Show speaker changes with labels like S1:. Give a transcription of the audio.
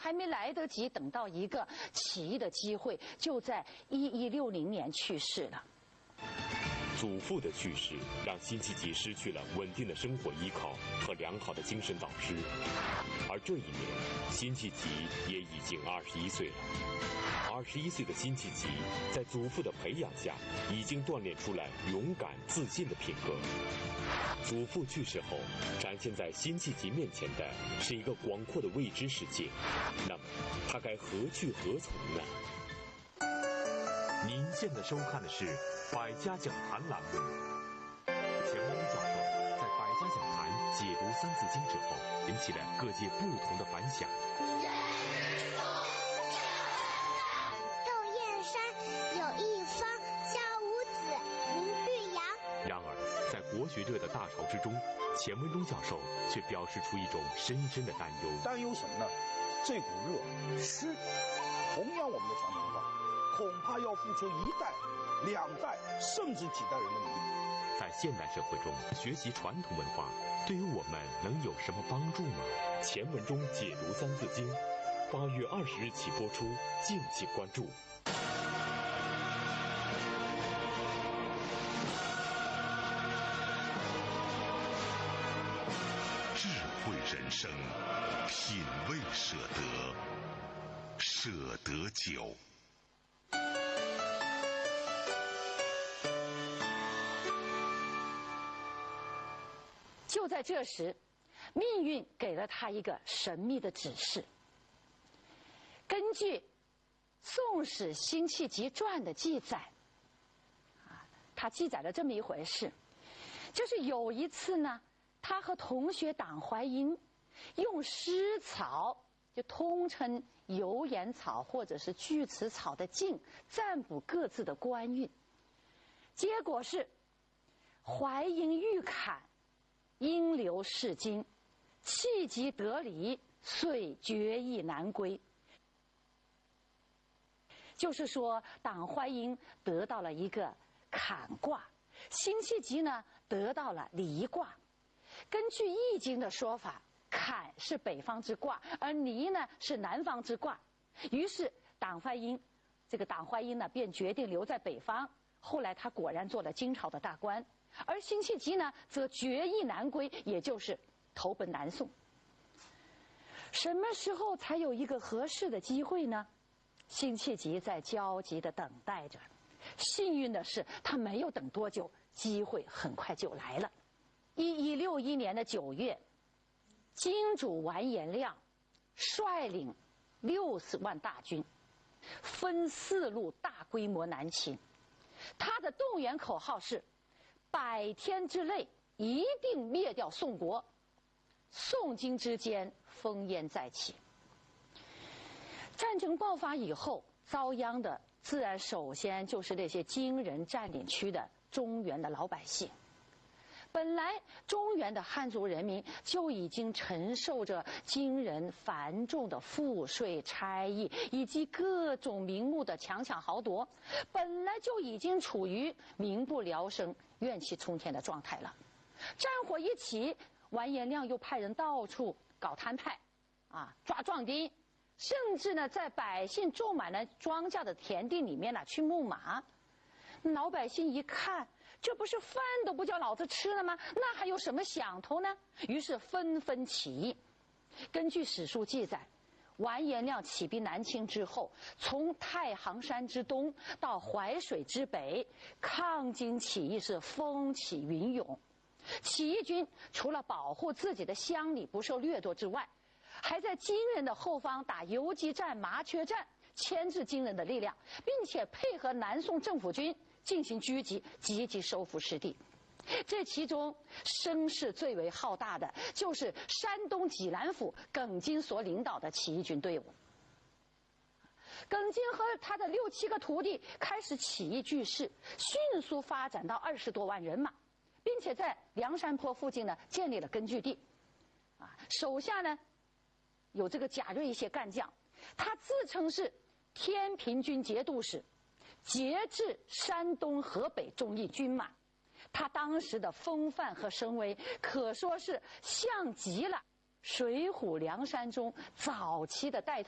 S1: 还没来得及等到一个起义的机会，就在1160年去世了。
S2: 祖父的去世让辛弃疾失去了稳定的生活依靠和良好的精神导师，而这一年，辛弃疾也已经21岁了。21岁的辛弃疾在祖父的培养下，已经锻炼出来勇敢自信的品格。祖父去世后，展现在辛弃疾面前的是一个广阔的未知世界，那么他该何去何从呢？您现在收看的是百家讲坛栏目。钱文教授在百家讲坛解读《三字经》之后，引起了各界不同的反响。
S3: 窦燕山有一方，教五子，名俱扬。
S2: 然而，在国学热的大潮之中，钱文忠教授却表示出一种深深的担忧。
S4: 担忧什么呢？这股热失，同样我们的传统文化，恐怕要付出1代、2代，甚至几代人的努力。
S2: 在现代社会中，学习传统文化对于我们能有什么帮助吗？钱文忠解读《三字经》，8月20日起播出，敬请关注。
S5: 智慧人生，品味舍得，舍得酒。
S1: 就在这时，命运给了他一个神秘的指示。根据《宋史·辛弃疾传》的记载，他记载了这么一回事，就是有一次呢，他和同学党怀英用湿草，就通称油盐草或者是锯齿草的茎，占卜各自的官运。结果是淮阴遇坎，阴流逝经，气急得离，遂决意南归。就是说，党怀英得到了一个坎卦，辛弃疾呢得到了离卦。根据《易经》的说法，坎是北方之卦，而离呢是南方之卦。于是党怀英呢便决定留在北方。后来他果然做了金朝的大官，而辛弃疾呢则决意南归，也就是投奔南宋。什么时候才有一个合适的机会呢？辛弃疾在焦急地等待着。幸运的是，他没有等多久，机会很快就来了。1161年的9月，荆主完颜亮率领60万大军，分4路大规模南侵。他的动员口号是：100天之内一定灭掉宋国，宋金之间烽烟再起。战争爆发以后，遭殃的自然首先就是那些金人占领区的中原的老百姓。本来中原的汉族人民就已经承受着金人繁重的赋税差役以及各种名目的强抢豪夺，本来就已经处于民不聊生、怨气冲天的状态了。战火一起，完颜亮又派人到处搞摊派，抓壮丁，甚至呢在百姓种满了庄稼的田地里面去牧马。老百姓一看，这不是饭都不叫老子吃了吗？那还有什么想头呢？于是纷纷起义。根据史书记载，完颜亮起兵南侵之后，从太行山之东到淮水之北，抗金起义是风起云涌。起义军除了保护自己的乡里不受掠夺之外，还在金人的后方打游击战、麻雀战，牵制金人的力量，并且配合南宋政府军进行狙击，积极收复失地。这其中声势最为浩大的就是山东济南府耿金所领导的起义军队伍。耿金和他的6、7个徒弟开始起义聚势，迅速发展到20多万人马，并且在梁山坡附近呢建立了根据地。手下呢有这个贾瑞一些干将，他自称是天平军节度使，节制山东、河北忠义军马。他当时的风范和声威可说是像极了《水浒梁山》中早期的带头